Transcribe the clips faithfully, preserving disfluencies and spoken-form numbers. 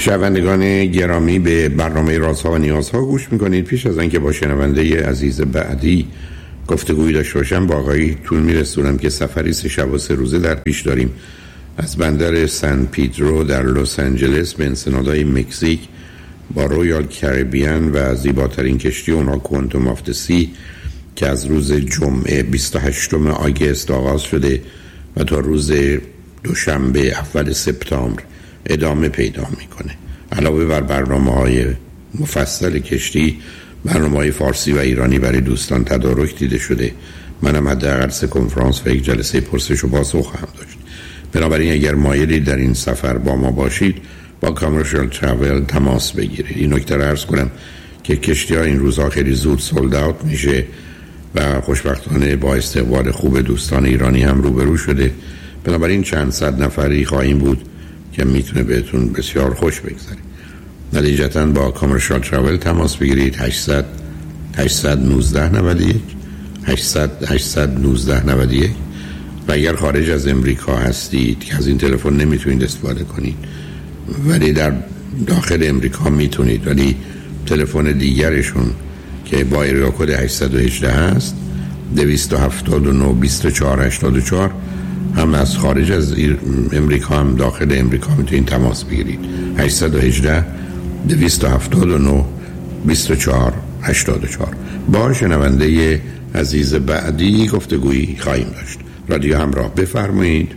شنوندگان گرامی، به برنامه رازها و نیازها گوش میکنید. پیش از اینکه با شنونده عزیز بعدی گفتگوی داشته باشم، با آقای طول میرسونم که سفری سه شب و سه روزه در پیش داریم از بندر سن پیدرو در لس آنجلس به انسنادهای مکزیک با رویال کریبیان و زیباترین کشتی اونها کوانتوم آف دی سی که از روز جمعه بیست و هشتم آگوست آغاز شده و تا روز دوشنبه اول سپتامبر ادامه پیدا میکنه. علاوه بر برنامه‌های مفصل کشتی، برنامه‌های فارسی و ایرانی برای دوستان تدارک دیده شده. منم حداقل سه کنفرانس و یک جلسه پرسش و پاسخ خواهم داشت. بنابراین اگر مایلید در این سفر با ما باشید، با کامرشال تراول تماس بگیرید. این نکته رو عرض کنم که کشتی‌ها این روزها خیلی زود سولد اوت میشه و خوشبختانه با استقبال خوب دوستان ایرانی هم روبرو شده. بنابراین چند صد نفری خواهیم بود که میتونه بهتون بسیار خوش بگذره. نتیجتاً با کامرشال تراول تماس بگیرید. هشتصد هشتصد و نوزده نود و یک هشتصد هشتصد و نوزده نود و یک و اگر خارج از امریکا هستید که از این تلفن نمیتونید استفاده کنید ولی در داخل امریکا میتونید، ولی تلفن دیگرشون که با ایریا کد هشتصد و هجده هست دویست و هفتاد و نه بیست و چهار هشتاد و چهار، هم از خارج از امریکا هم داخل امریکا میتونید تماس بگیرید. هشتصد و هجده دویست و هفتاد و نه بیست و چهار هشتاد و چهار. با شنونده عزیز بعدی گفتگویی خواهیم داشت. رادیو همراه، بفرمایید.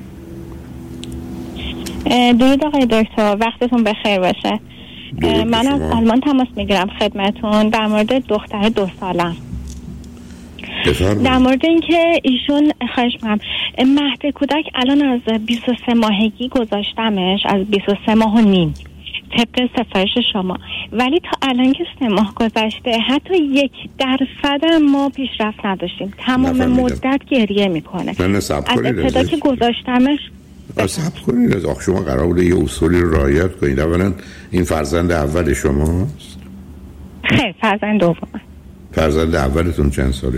درود آقای دکتر، وقتتون بخیر باشه. من از آلمان تماس میگیرم خدمتون در مورد دختر دو سالم. بفرمایید. در مورد اینکه ایشون خواهش می‌کنم مهد کودک الان از بیست و سه ماهگی گذاشتمش، از بیست و سه ماه و نیم طبق سفارش شما، ولی تا الان که سه ماه گذشته حتی یک درصد ما پیشرفت نداشتیم. تمام نفهمیدم. مدت گریه میکنه. نه نه سب از کنید، ابتدا که گذاشتمش سب کنید. از آخ شما قرار بوده یه اصولی رو رعایت کنید. اولا این فرزند اول شماست؟ خیر، فرزند دوم. فرزند اولتون چند سالشه؟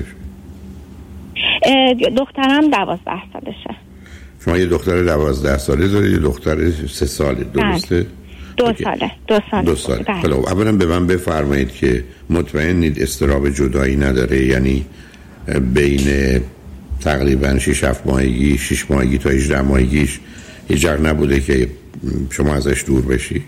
دخترم دوازده سالشه. شما یه دختر دوازده ساله دارید، یه دختر سه ساله، درسته؟ دو ساله دو ساله دو ساله. خب اولا به من بفرمایید که مطمئنید اضطراب جدایی نداره؟ یعنی بین تقریبا شش هفت ماهگی شش ماهگی تا هجده ماهگیش هیچ وقت نبوده که شما ازش دور بشی؟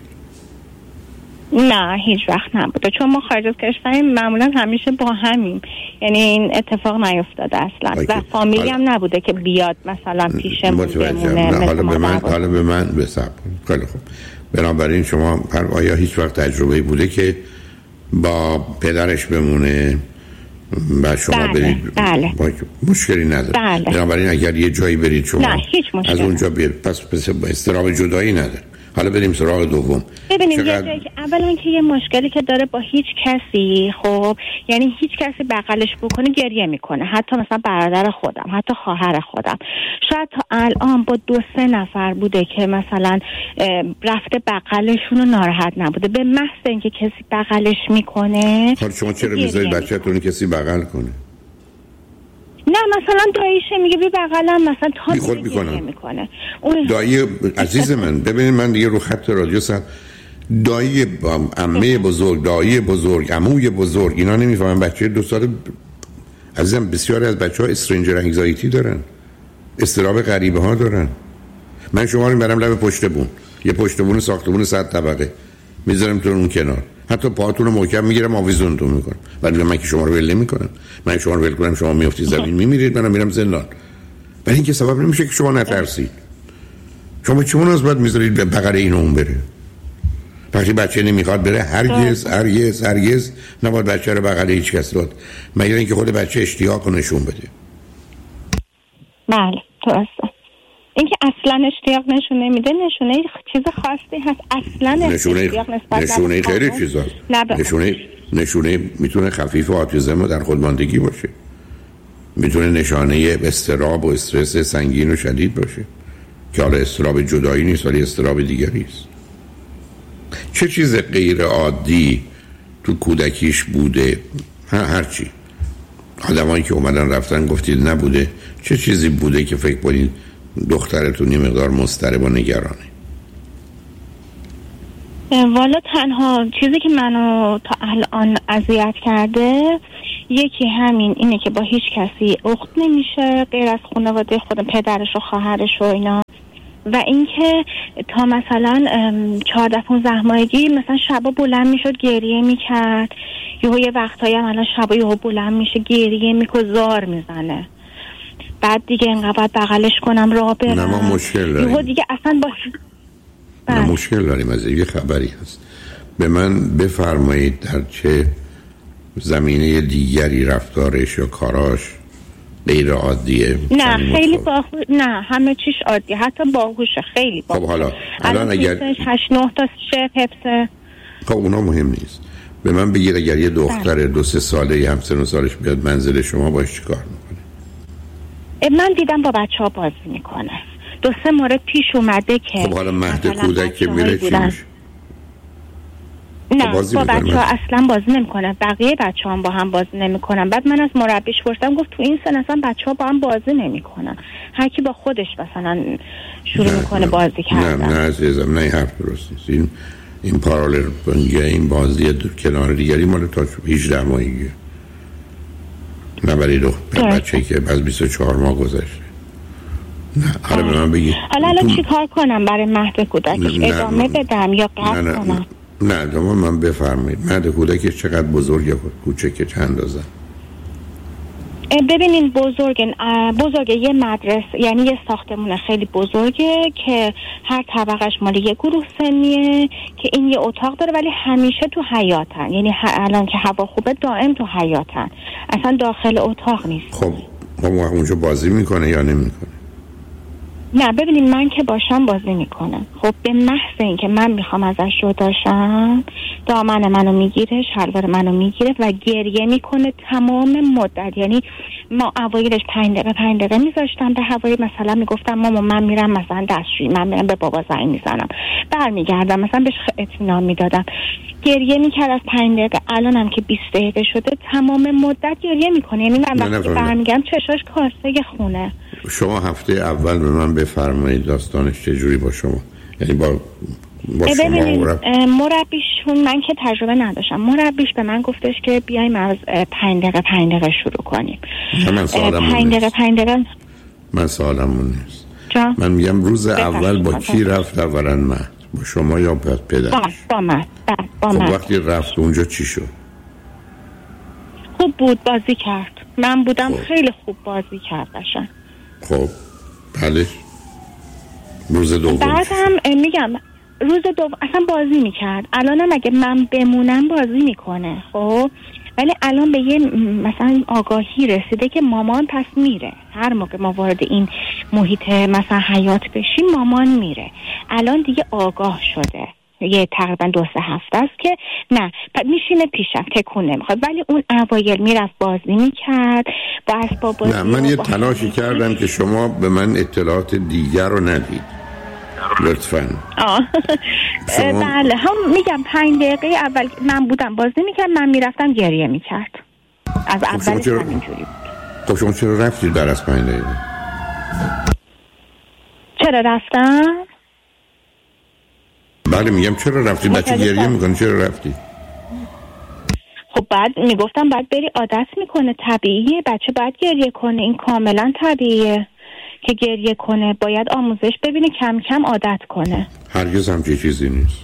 نه هیچ وقت نبوده، چون ما خارج از کشوریم معمولا همیشه با همیم، یعنی این اتفاق نیفتاده اصلا و فامیلی هم نبوده که بیاد مثلا پیشمون بمونه. حالا به من حالا به من بساب. خیلی خوب. بنابراین شما آیا هیچ وقت تجربه بوده که با پدرش بمونه و شما بله، برید؟ بله. مشکلی نداره. بله. بنابراین اگر یه جایی برید شما نه هیچ مشکلی از اونجا بیاد، پس پس استراب جدایی نداره. حالا بریم سراغ دوم. ببینید چقدر... یه که اولا که یه مشکلی که داره با هیچ کسی، خب یعنی هیچ کسی بغلش بکنه گریه میکنه، حتی مثلا برادر خودم، حتی خواهر خودم. شاید تا الان با دو سه نفر بوده که مثلا رفته بغلشون رو ناراحت نبوده، به محض اینکه کسی بغلش میکنه. حالا شما چرا میذارید بچه‌تون کسی بغل کنه؟ نه مثلا داییشه میگه بی بغلم، مثلا تا بی خود میکنه میکنه اون دایی. عزیز من ببینید، من دیگه رو خط رادیو سن دایی عمه بزرگ، دایی بزرگ، عموی بزرگ، اینا نمیفهمن بچه دو سال. عزیزم بسیاری از بچه ها استرنجر انگزایتی دارن، اضطراب غریبه ها دارن. من شما رو میبرم لب پشت بون، یه پشت بون ساختمون صد طبقه میذارم تو اون کنار، حتی پاهاتون رو محکم میگیرم آویزونتون میکنم، ولی من که شما رو ول نمیکنم. من شما رو ول کنم شما میافتید زمین میمیرید، منم میرم زندان. ولی این که سبب نمیشه که شما نترسید. شما چون از بعد میذارید به بغل این اون بره؟ وقتی بچه نمیخواد بره هرگز هرگز هرگز نباید بچه رو بغل هیچ کس داد، مگر اینکه خود بچه اشتیاق رو نشون بده. بله درسته. اینکه اصلا اشتیاق نشون نمیده نشونه چیز خاصی هست. اصلا نشونه اشتیاق نسبت نشونه خیلی چیزاست. نشونه نشونه میتونه خفیف و آتیزم و در خودماندگی باشه، میتونه نشانه اضطراب و استرس سنگین و شدید باشه که حالا اضطراب جدایی نیست ولی اضطراب دیگری است. چه چیز غیر عادی تو کودکیش بوده؟ هر چی. آدمایی که اومدن رفتن گفتید نبوده، چه چیزی بوده که فکر کنید دخترتون یه مقدار مضطرب و نگرانه؟ والا تنها چیزی که منو تا الان اذیت کرده یکی همین اینه که با هیچ کسی اخت نمیشه غیر از خانواده خودم، پدرش و خواهرش و اینا. و اینکه تا مثلا چهارده پونزده ماهگی مثلا شبا بلند میشد گریه میکرد، یهو یه وقتایی هم الان شبا یهو بلند میشه گریه میکنه زار میزنه، بعد دیگه انقدر بغلش کنم راه برم نه ما مشکل داریم، یهو دیگه اصلا با نه مشکل داریم. از یه خبری هست به من بفرمایید در چه زمینه دیگری رفتارش یا کاراش غیر عادیه؟ نه خیلی باهوش، نه همه چیش عادیه، حتی باهوشه، خیلی باهوشه. خب حالا الان اگر هشت نه تا شعر حفظه، خب اونا مهم نیست. به من بگید اگر یه دختر دو سه ساله هم سن و سالش بیاد منزل شما باش چی کار میکنه؟ من دیدم با بچه ها بازی میکنه، دو سه مورد پیش اومده که خب حالا مهد کودک که میره چی میشه؟ نه با بچه ها اصلا بازی نمیکنه، بقیه بچه هم با هم بازی نمیکنن. بعد من از مربیش پرسیدم گفت تو این سن اصلا بچه ها با هم بازی نمیکنن، هر کی با خودش مثلا شروع میکنه بازی کردن. نه نه عزیزم نه حرف درست نیست. این این پارالل یا این بازی دو کنار دیگری مال تا هجده ماهگیه، نه برای دو بچه‌ای که از بیست و چهار ماه گذشته. نه حالا به من بگید حالا الان چی کار کنم برای مهد کودکش؟ ادامه بدم یا قطع نه کنم؟ نه نه من بفرمایید مهد کودکش چقدر بزرگ یا کوچکه چند اندازه؟ ببینین بزرگ بزرگه، یه مدرسه یعنی یه ساختمون خیلی بزرگه که هر طبقش مال یه گروه سنیه که این یه اتاق داره ولی همیشه تو حیاطن، یعنی الان که هوا خوبه دائم تو حیاطن، اصلا داخل اتاق نیست. خب خب اونجا بازی میکنه یا نمیکنه؟ نه ببینیم من که باشم بازی میکنه. خب به محض این که من میخوام ازش جدا شم دامن منو میگیره، شلوار منو میگیره و گریه میکنه تمام مدت. یعنی ما اوایلش پنج دقیقه پنج دقیقه میذاشتم به هوایی، مثلا میگفتم مامان من میرم مثلا دستشویی، من میرم به بابا زنگ میزنم، برمیگردم مثلا بهش اطمینان میدادم، گریه میکرد از پنج دقیقه. الانم که بیست دقیقه شده تمام مدت گریه میکنه، یعنی من وقتی برمیگردم چشاش کاسه خونه. شما هفته اول به من بفرمایید داستانش چجوری با شما، یعنی با با شما مرب... مربیشون من که تجربه نداشتم، مربیش به من گفتش که بیایم از پنج دقیقه پنج دقیقه شروع کنیم. من سوالم پنج دقیقه پنج دقیقه من سوالم نیست. جا؟ من میگم روز اول با کی رفت اولا مهد؟ با شما یا پدرش؟ با با من با من. خب وقتی رفت اونجا چی شد؟ خوب بود، بازی کرد، من بودم خب. خیلی خوب بازی کرد باشن. خب بعدش روز دوم بعدم میگم روز دوم اصلا بازی میکرد، الانم اگه من بمونم بازی میکنه. خب ولی الان به یه مثلا آگاهی رسیده که مامان پس میره، هر موقع ما وارد این محیط مثلا حیات بشیم مامان میره. الان دیگه آگاه شده، یه تقریبا دو سه هفته است که نه میشینه پیشم تکون نمیخواد، ولی اون اوایل میرفت بازی میکرد با اسباب بازی. نه من یه تلاشی کردم که شما به من اطلاعات دیگر رو ندید لطفاً. آه شما... بله هم میگم پنج دقیقه اول من بودم بازی میکرد، من میرفتم گریه میکرد از اولش چرا... همینجوری بود. خب شما چرا رفتید در از پنج دقیقه؟ چرا رفتم؟ بله میگم چرا رفتی؟ بچه گریه میکنه چرا رفتی؟ خب بعد میگفتم بعد بری عادت میکنه، طبیعیه بچه باید گریه کنه، این کاملا طبیعیه که گریه کنه، باید آموزش ببینه کم کم عادت کنه. هرگز همچین چیزی نیست.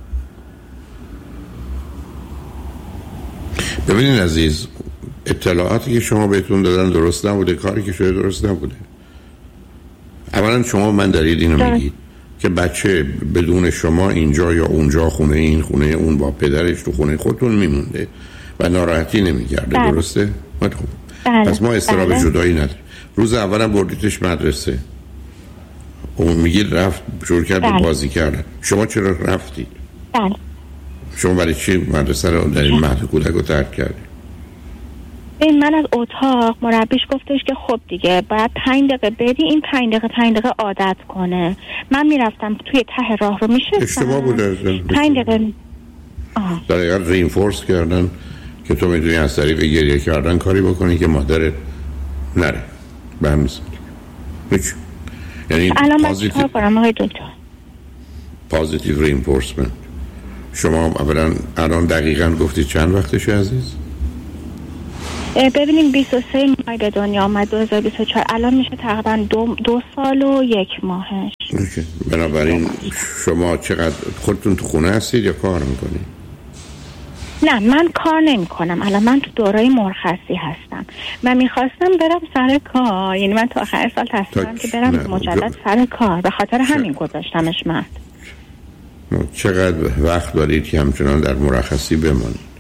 ببینین عزیز، اطلاعاتی که شما بهتون دادن درست نبوده، کاری که شده درست نبوده. اولا شما من دارید اینو میگید که بچه بدون شما اینجا یا اونجا، خونه این خونه اون، با پدرش تو خونه خودتون میمونده و ناراحتی نمیکرده. بله. درسته؟ خوب. بله. پس ما استراب بله. جدایی نداریم. روز اولم بردیدش مدرسه، اون میگید رفت شروع کرد بله. بازی کردن، شما چرا رفتید؟ بله. شما برای چی مدرسه رو در این مهد کودک رو ترک کردید؟ این من از اتاق مربیش گفتش که خب دیگه باید پنج دقیقه بدی، این پنج دقیقه پنج دقیقه عادت کنه. من میرفتم توی ته راه رو میشستم. اشتباه بوده پنج دقیقه در اگر رینفورس کردن که تو میدونی از طریق گریه کردن کاری بکنی که مادرت نره به هم نیست. یعنی الان من چیکار کنم آقای دکتر؟ پازیتیو رینفورسمنت شما اولا الان دقیقاً گفتید چند وقتشه عزیز؟ ببینیم بیست و سه ماه به دنیا آمد دو هزار و بیست و چهار، الان میشه تقریبا دو, دو سال و یک ماهش. اوکی. بنابراین شما چقدر خودتون تو خونه هستید یا کار میکنید؟ نه من کار نمی کنم، الان من تو دورای مرخصی هستم. من میخواستم برم سر کار، یعنی من تا آخر سال تصمیمم که برم مجدد سر کار، به خاطر همین گذاشتمش مرد. چقدر وقت دارید که همچنان در مرخصی بمانید؟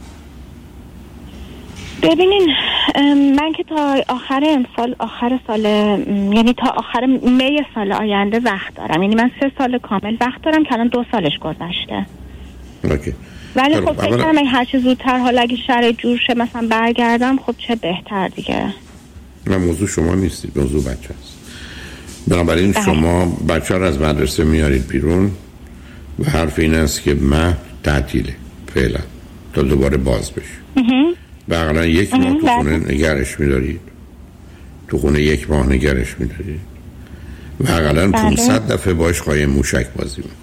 ببینین من که تا آخر امسال آخر سال یعنی تا آخر می سال آینده وقت دارم، یعنی من سه سال کامل وقت دارم که الان دو سالش گذشته. اوکی. ولی خب فکر کنم این هر چه زودتر حالا اگه شرایط جور شه مثلا برگردم خب چه بهتر دیگه. نه موضوع شما نیستید، موضوع بچه هست. بنابراین بله. شما بچه ها از مدرسه میارید بیرون و حرف این است که مهد تعطیله فعلا تا دوباره باز بشه. و اقلا یک ماه تو خونه نگرش میدارید، تو خونه یک ماه نگرش میدارید و اقلا پانصد دفعه باش قایم موشک بازی میکنید.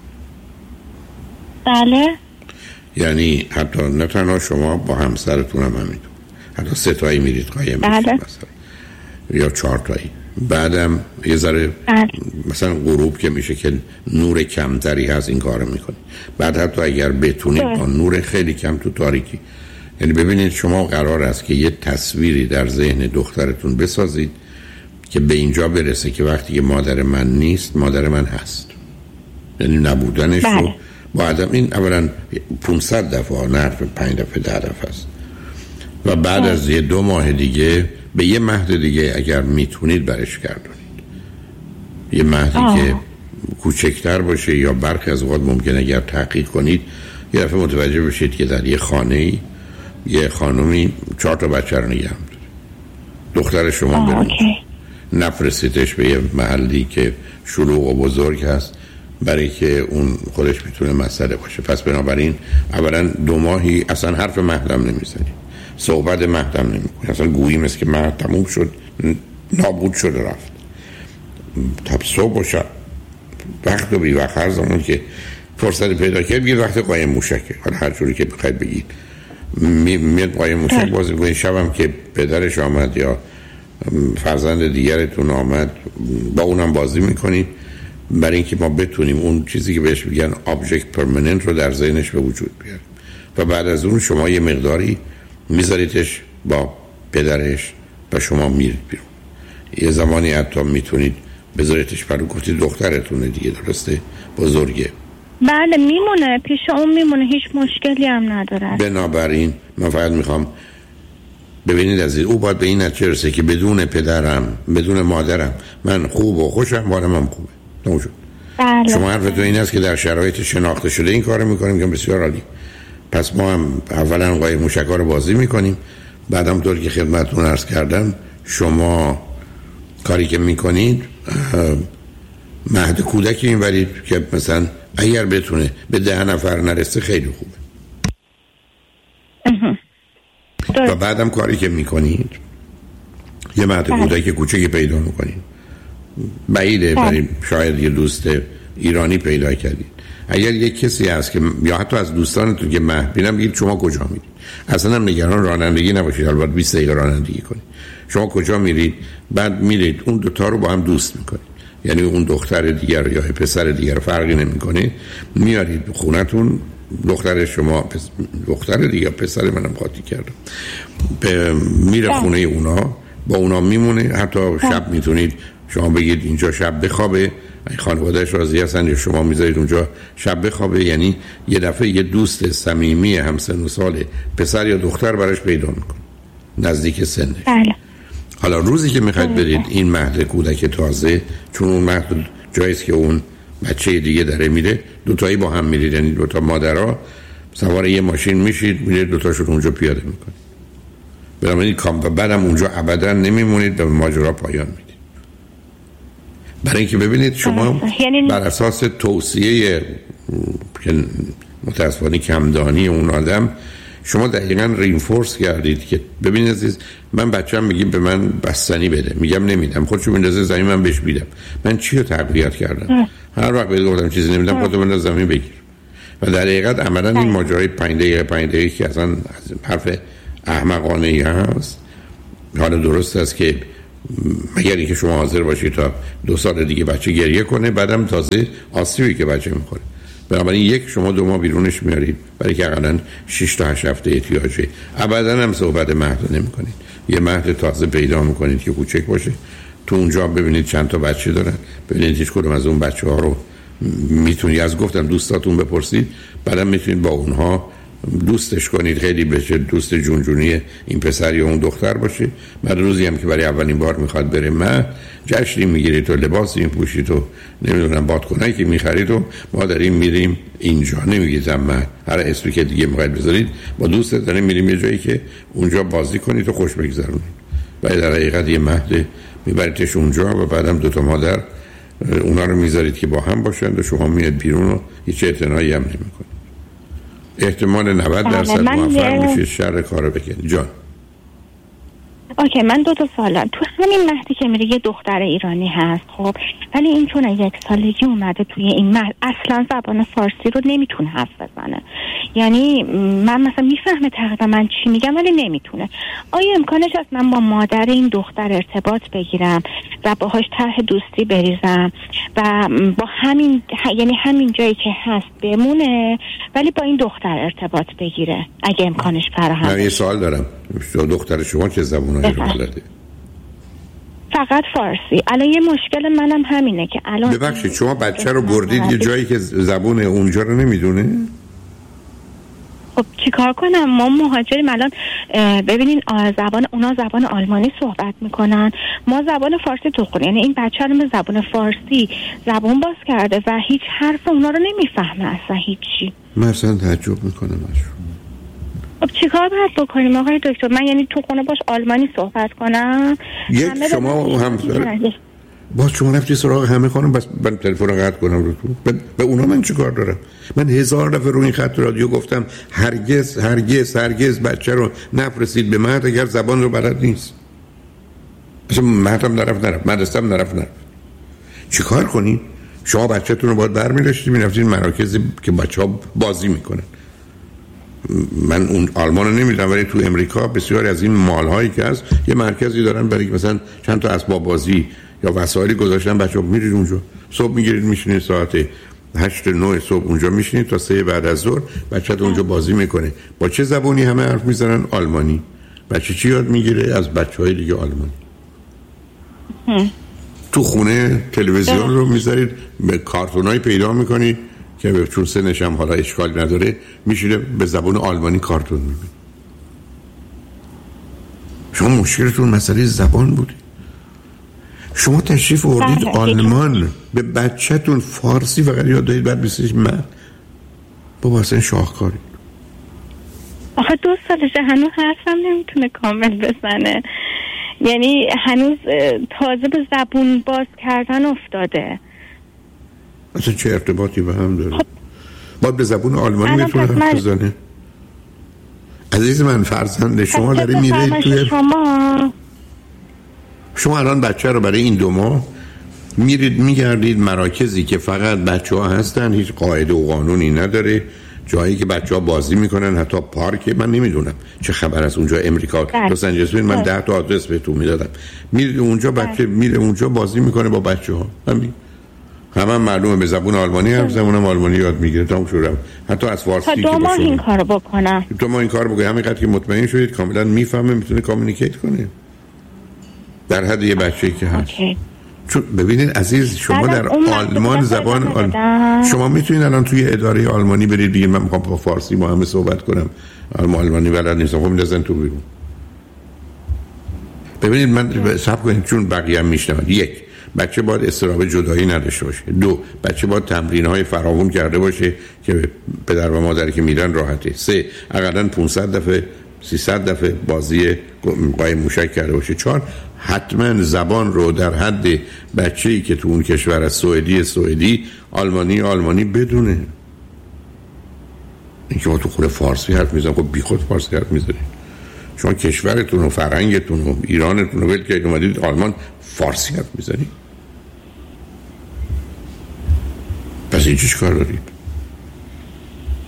بله. یعنی حتی نه تنها شما با همسرتون هم همینطور، حتی سه تایی میرید قایم بله. مثلا یا چهار تایی. بعدم یه ذره بله. مثلا غروب که میشه که نور کمتری هست این کارو میکنید. بعد حتی اگر بتونید با نور خیلی کم تو تاریکی، یعنی ببینید شما قرار است که یه تصویری در ذهن دخترتون بسازید که به اینجا برسه که وقتی که مادر من نیست مادر من هست، یعنی نبودنش بله. رو با عدم این اولا پانصد دفعه نه پنج دفعه ده دفعه است و بعد بله. از یه دو ماه دیگه به یه مهد دیگه اگر میتونید برش گردونید، یه مهدی آه. که کوچکتر باشه یا برخی از اوقات ممکنه اگر تحقیق کنید یه دفعه متوجه بشید که در یه خانه‌ای یه خانومی چهار تا بچه رو نگه هم داره. دختر شما برون نفرستیدش به یه محلی که شلوغ و بزرگ هست برای که اون خودش میتونه مسئله باشه. پس بنابراین اولا دو ماهی اصلا حرف مهدم نمیزنید، صحبت مهدم نمیکنید، اصلا گویی مثل که مهد تموم شد نابود شد رفت. تب صبح و شب وقت و بی وقت هر زمان که فرصت پیدا کرد بگید وقت قایم موشکه، حالا هر جوری که بخواید بگید میاد قایم موشک بازی کنید. شبم که پدرش آمد یا فرزند دیگرتون آمد با اونم بازی میکنید برای اینکه ما بتونیم اون چیزی که بهش میگن آبجکت پرمننت رو در ذهنش به وجود بیاریم و بعد از اون شما یه مقداری میذاریدش با پدرش و شما میرید بیرون. یه زمانی حتی میتونید بذاریدش برای گفتید دخترتونه دیگه، درسته؟ بزرگه. بله میمونه پیش اون میمونه، هیچ مشکلی هم نداره. بنابراین من فقط میخوام ببینید عزیز او باید به این نتیجه رسه که بدون پدرم بدون مادرم من خوب و خوشم، مادرم هم خوبه. نوجود. بله. شما حرفتون این است که در شرایط شناخته شده این کارو میکنیم که بسیار عالی. پس ما هم اولا قایم موشک‌ها رو بازی میکنیم، بعدم طور که خدمتتون عرض کردم شما کاری که میکنید مهد کودکی میبرید که مثلا اگر بتونه به ده نفر نرسه خیلی خوبه. و بعدم کاری که میکنید یه مهد کودک کوچکی پیدا میکنید، بعیده برای شاید یه دوست ایرانی پیدا کردید. اگر یه کسی هست که یا حتی از دوستانتون که مهد بینم بگید شما کجا میرید، اصلا هم نگران رانندگی نباشید، البته بیست دقیقه رانندگی کنید. شما کجا میرید؟ بعد میرید اون دوتا رو با هم دوست میکنید، یعنی اون دختر دیگر یا پسر دیگر فرقی نمیکنه، میارید خونتون. دختر شما پس... دختر دیگر پسر منم قاطی کردم میره خونه اونا، با اونا میمونه. حتی شب میتونید شما بگید اینجا شب بخوابه، خانواده‌اش راضی هستن یا شما میذارید اونجا شب بخوابه. یعنی یه دفعه یه دوست صمیمی همسن و سال پسر یا دختر براش پیدا میکنه نزدیک سنش. بله. حالا روزی که میخواید برید این مهد کودک تازه، چون اون مهد جاییست که اون بچه دیگه داره میره، دوتایی با هم میرید، یعنی دوتا مادرها سوار یه ماشین میشید میرید دوتاشون اونجا پیاده میکنید. بنابراین کام و بعدم اونجا ابدا نمیمونید، به ماجرا پایان میدید. برای اینکه ببینید شما بر اساس توصیه که متاسفانه کمدانی اون آدم شما دقیقاً رینفورس کردید که ببینید عزیز من بچه‌م میگیم به من بستنی بده، میگم نمیدم، خودشو میندازه زمین من بهش میدم. من چی رو تقویت کردم؟ هر وقت بهت گفتم چیزی نمیدم خودت بنداز زمین بگیر. و در حقیقت عملا این ماجرای پنج دقیقه پنج دقیقه که اصلا حرف احمقانه ای هست. حالا درست است که مگر اینکه شما حاضر باشید تا دو سال دیگه بچه گریه کنه، بعدم تازه آسیبی که بچه میخوره. بنابراین یک شما دو ماه بیرونش میارید برای که اقلا شش تا هشت هفته احتیاجه. ابدا هم صحبت مهد نمی کنید. یه مهد تازه پیدا میکنید که کوچک باشه، تو اونجا ببینید چند تا بچه دارن، ببینید هیچ کدوم از اون بچه ها رو میتونید، از گفتم دوستاتون بپرسید، بعدم میتونید با اونها دوستش کنید، خیلی بشه دوست جونجونی این پسر یا اون دختر باشه. بعد روزی هم که برای اولین بار میخواد بره مهد، جشنی میگیرید و لباسی میپوشید و نمیدونم بادکنکی که میخرید و ما داریم میریم اینجا، نمیگیزم مهد، هر اسمی که دیگه میخواید بذارید، با دوستت داریم میریم یه جایی که اونجا بازی کنید و خوش بگذرونید. بعد در حقیقت یه مهد میبریدش اونجا و بعدم دو تا مادر اونا رو میذارید که با هم باشند و شما میاد بیرون و هیچ اعتنایی هم نمیکنید. احتمال نود درصد موفق میشید شر کارو بکنید. جان اوکی، من دو تا سالم تو همین مهدی که میره یه دختر ایرانی هست، خب ولی این چون یک سالگی اومده توی این مهد اصلا زبان فارسی رو نمیتونه حرف بزنه. یعنی من مثلا میفهمه تقریبا من چی میگم ولی نمیتونه. آیا امکانش هست من با مادر این دختر ارتباط بگیرم و باهاش طرح دوستی بریزم و با همین یعنی همین جایی که هست بمونه ولی با این دختر ارتباط بگیره اگه امکانش فراهم باشه؟ من یه سوال دارم، دختر شما چه زبونایی رو بلده؟ فقط فارسی. الان یه مشکل منم همینه که الان ببخشید شما بچه رو بردید یه جایی که زبون اونجا رو نمیدونه؟ خب چیکار کنم؟ ما مهاجریم الان. ببینین زبان اونا زبان آلمانی صحبت میکنن، ما زبان فارسی تو خونه، یعنی این بچه رو به زبان فارسی زبان باز کرده و هیچ حرف اونا رو نمیفهمه اصلا هیچی. من اصلا تعجب میکنم ازشون. خب چیکار باید بکنیم آقای دکتر؟ من یعنی تو خونه باش آلمانی صحبت کنم؟ یک شما هم با شما نفتی سراغ همه خانم بس من تلفن رو قطع کنم رو تو به اونا من چی کار دارم؟ من هزار دفعه رو این خط رادیو گفتم هرگز هرگز هرگز بچه رو نفرستید به مهد اگر زبان رو بلد نیست. اصلا مهدم نرفت نرفت مدرسم نرفت نرفت چی کار کنیم؟ شما بچه‌تون رو باید برمی‌داشتید می‌رفتید مراکزی که بچه‌ها بازی میکنن. من اون آلمان رو نمیدونم ولی تو امریکا بسیاری از این مال‌هایی که هست یه مرکزی دارن برای مثلا چند تا اسباب بازی یا وسایلی گذاشتن، بچه‌ها میرید اونجا، صبح میگیرید میشینید ساعت هشت نه صبح اونجا میشینید تا سه بعد از ظهر بچه‌تون اونجا بازی میکنه. با چه زبانی همه حرف میزنن؟ آلمانی. بچه چی یاد میگیره؟ از بچه‌های دیگه آلمانی. تو خونه تلویزیون رو میذارید، به کارتونای پیدا میکنید که چون سنش هم حالا اشکال نداره میشینه به زبان آلمانی کارتون میبینه. شما مشکلتون مسئله زبان بوده. شما تشریف آوردید آلمان به بچه‌تون فارسی فقط یاد دادید، بعد بسیش من بابا اصلا شاهکاری. آخه دو سالشه هنوز حرفم نمیتونه کامل بزنه، یعنی هنوز تازه به زبون باز کردن افتاده. اصلا چه ارتباطی به هم داره؟ خب باید به زبون آلمانی میتونه حرف بزنه. عزیز من فرزند شما داره میره توی شما شما الان بچه رو برای این دو ماه میرید میگردید مراکزی که فقط بچه ها هستن، هیچ قاعده و قانونی نداره، جایی که بچه ها بازی میکنن، حتی پارک. من نمیدونم چه خبر از اونجا امریکا لس آنجلس، من ده تا آدرس بهتون میدادم. میرید اونجا بچه میره اونجا بازی میکنه با بچه ها، همین همه هم معلومه به زبون آلمانی حرف زبون آلمانی یاد میگیره. تموم شد. حتی از فارسی که دو ماه این کارو بکنه دو ماه این کارو بکنه همینقدر که مطمئن شدید کاملا میفهمه، میتونه کامیونیکیت کنه در حد یه بچه‌ای که هست. okay. چون ببینید عزیز شما در آلمان زبان آل... شما میتونید الان توی اداره آلمانی برید بگید من میخوام با فارسی با همه صحبت کنم، آلمان آلمانی بلد نیستم، خب میندازن تو بیرون. ببینید من صبر کنید چون بقیه هم میشنون. یک، بچه باید استراب جدایی نداشته باشه. دو، بچه باید تمرین‌های فراوان کرده باشه که پدر و مادری که میرن راحته. سه، حداقل پانصد دفعه سیصد دفعه بازی قایم موشک کرده باشه. چهار، حتما زبان رو در حد بچه‌ای که تو اون کشور از سوئدی سوئدی، آلمانی آلمانی بدونه. اینکه ما تو خونه فارسی حرف میزنم، خب بیخود فارسی حرف میزنید. شما کشورتون و فرهنگتون و ایرانتون رو ول کردید اومدید آلمان فارسی حرف میزنید. پس این چیش کار دارید؟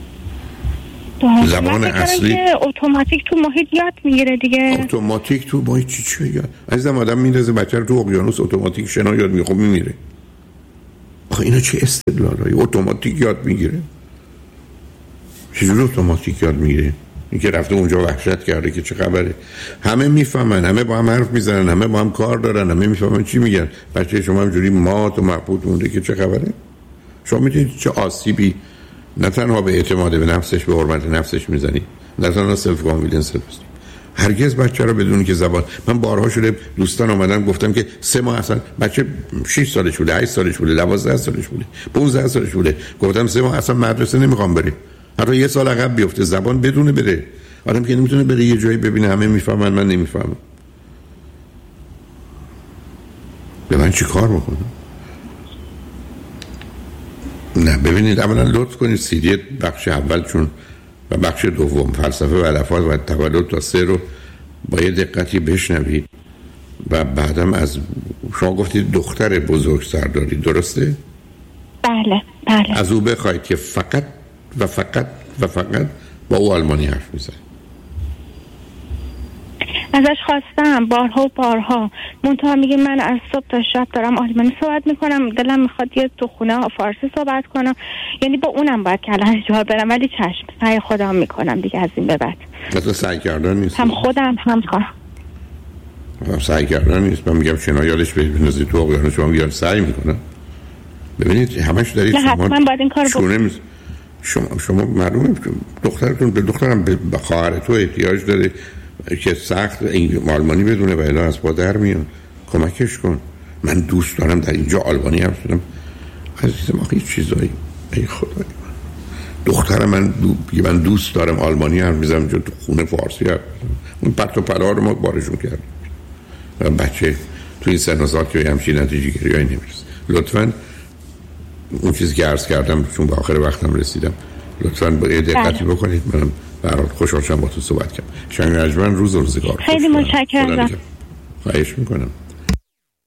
زبان اصلی اتوماتیک تو محیط یاد میگیره دیگه. اتوماتیک تو محیط چی چی یاد؟ عزیزم آدم میندازه بچه رو تو اقیانوس اتوماتیک شنا یاد میگیره، خب میمیره. آخه اینا چه استدلالایی؟ اتوماتیک یاد میگیره؟ چجوری اتوماتیک یاد میگیره؟ اینکه رفته اونجا وحشت کرده که چه خبره، همه میفهمن، همه با هم حرف میزنن، همه با هم کار دارن، همه میفهمن چی میگن. بچه شما همجوری مات و مبهوت مونده که چه خبره. شما میدونید چه آسیبی نه تنها به اعتماد به نفسش، به حرمت نفسش میزنی، نه تنها سلف کانفیدنس است. هرگز بچه رو بدون که زبان، من بارها شده دوستان اومدن گفتم که سه ماه اصلا بچه شش سالش بوده، هشت سالش بوده، دوازده سالش بوده، پانزده سالش بوده، گفتم سه ماه اصلا مدرسه نمیخوام بریم، حتی یه سال عقب بیفته زبان بدونه بره. آدم که نمیتونه بره یه جایی ببینه همه میفهمن من نمیفهمم، به من چی کار بکنم؟ نه ببینید، اولا لطف کنید سیدی بخش اول چون و بخش دوم فلسفه و الفاظ و تولد تا سه رو با یه دقتی بشنوید و بعدم از شما گفتید دختر بزرگسال دارید، درسته؟ بله بله. از او بخواید که فقط و فقط و فقط با او آلمانی حرف میزنه. ازش خواستم بارها و بارها، منتها میگه من از صبح تا شب دارم آلمانی صحبت میکنم، دلم میخواد یه تو خونه فارسی صحبت کنم، یعنی با اونم باید کلمه جواب برم، ولی چشم سعی خودم میکنم دیگه از این به بعد. مثلا سعی کردن نیست، هم خودم هم خواهم هم سعی کردن نیست. من میگم شنا یادش بنازی تو اقیانوس، شما میگم سعی میکنم. ببینید همش دارید شما من باید این کار بکنم. شما شما معلومه دخترتون به دخترم به خواهر تو احتیاج داره که سخت این آلمانی بدونه و الا از با در میاد، کمکش کن. من دوست دارم در اینجا آلمانی حرف بزنم. عزیزم آخه هیچ چیزایی، ای خدای من، دختر من دو... من دوست دارم آلمانی حرف بزنم، جو تو خونه فارسی حرف بزنم. اون پرت و پلا رو ما بارشون کردیم. بچه تو این سن و سال که همچین نتیجه گیریایی نمیرسه. لطفاً اون چیزی که عرض کردم چون به آخر وقتم رسیدم، لطفاً با یه دقتی بکنید. منم برات خوشحال شدم با تو صحبت کردم. شنگ رجمن روز و روزگار. خیلی متشکرم. خواهش میکنم.